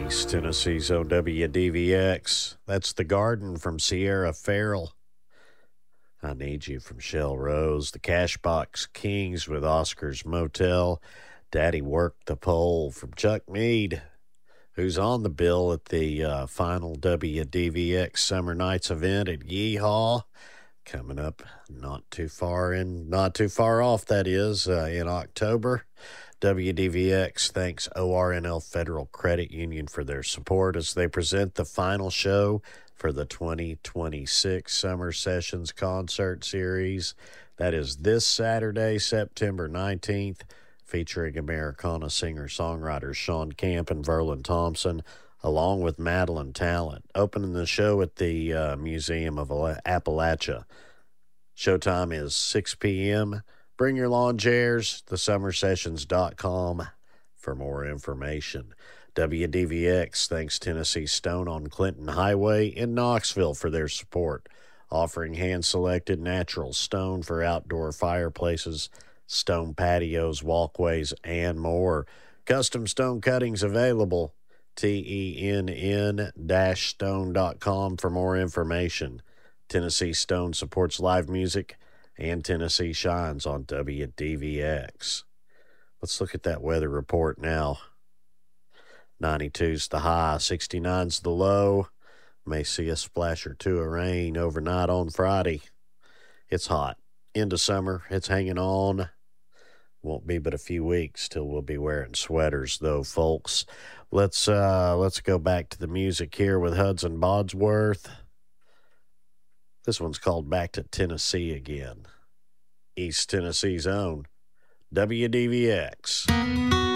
East Tennessee's OWDVX. That's The Garden from Sierra Farrell. I Need You from Shell Rose. The Cashbox Kings with Oscar's Motel. Daddy Worked the Pole from Chuck Mead, who's on the bill at the final WDVX Summer Nights event at Yeehaw. Coming up not too far off, that is, in October. WDVX thanks ORNL Federal Credit Union for their support as they present the final show for the 2026 Summer Sessions Concert Series. That is this Saturday, September 19th, featuring Americana singer-songwriters Sean Camp and Verlin Thompson, along with Madeline Talent, opening the show at the Museum of Appalachia. Showtime is 6 p.m. Bring your lawn chairs, thesummersessions.com for more information. WDVX thanks Tennessee Stone on Clinton Highway in Knoxville for their support, offering hand-selected natural stone for outdoor fireplaces, stone patios, walkways, and more. Custom stone cuttings available. TENN-stone.com for more information. Tennessee Stone supports live music, and Tennessee shines on WDVX. Let's look at that weather report now. 92's the high, 69's the low. May see a splash or two of rain overnight on Friday. It's hot. Into summer, it's hanging on. Won't be but a few weeks till we'll be wearing sweaters, though, folks. Let's go back to the music here with Hudson Bodsworth. This one's called Back to Tennessee Again. East Tennessee's own WDVX.